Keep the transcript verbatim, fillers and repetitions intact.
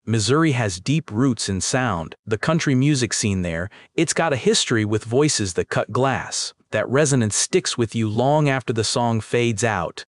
Missouri has deep roots in sound. The country music scene there, it's got a history with voices that cut glass. That resonance sticks with you long after the song fades out.